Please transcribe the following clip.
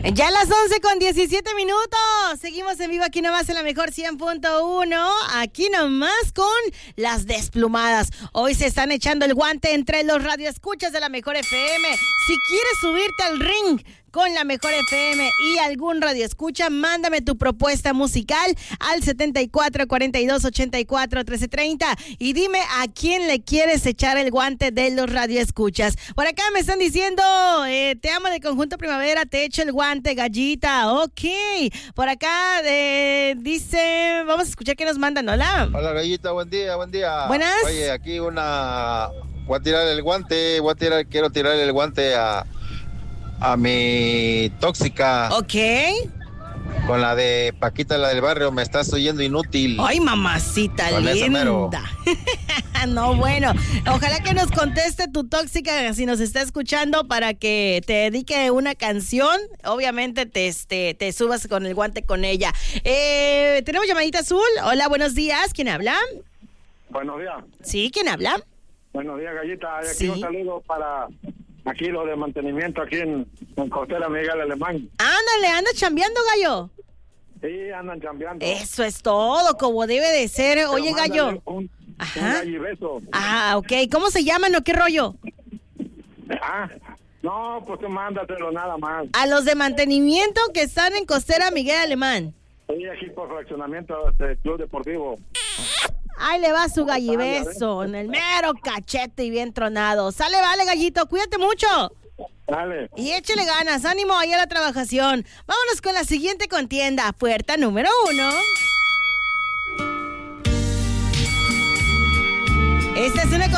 Ya a las 11:17. Seguimos en vivo aquí nomás en la mejor 100.1. Aquí nomás con las desplumadas. Hoy se están echando el guante entre los radioescuchas de la mejor FM. Si quieres subirte al ring con la mejor FM y algún radioescucha, mándame tu propuesta musical al 7442841330 y dime a quién le quieres echar el guante de los radioescuchas. Por acá me están diciendo, te amo de Conjunto Primavera, te echo el guante, Gallita. Ok. Por acá dice, vamos a escuchar qué nos mandan. Hola. Hola, Gallita, buen día, buen día. Buenas. Oye, aquí voy a tirar el guante, quiero tirar el guante a mi tóxica. Ok. Con la de Paquita, la del barrio, me estás oyendo inútil. Ay, mamacita Con linda. No, bueno, ojalá que nos conteste tu tóxica si nos está escuchando para que te dedique una canción. Obviamente te subas con el guante con ella. Tenemos llamadita azul. Hola, buenos días. ¿Quién habla? Buenos días. Sí, ¿quién habla? Buenos días, Gallita. Aquí Sí. un saludo para aquí lo de mantenimiento aquí en Costera Miguel Alemán. Ándale, anda chambeando, gallo. Sí, andan chambeando. Eso es todo, como debe de ser. Pero Oye, mándale gallo. Un Ajá. gallibeso. Ah, ok. ¿Cómo se llaman o qué rollo? Ah, no, pues tú mándatelo nada más. A los de mantenimiento que están en Costera Miguel Alemán. Sí, aquí por fraccionamiento del Club Deportivo. Ahí le va su gallibeso, en el mero cachete y bien tronado. Sale, vale, gallito, cuídate mucho. Dale. Y échale ganas, ánimo ahí a la trabajación. Vámonos con la siguiente contienda, puerta número 1. Esta es una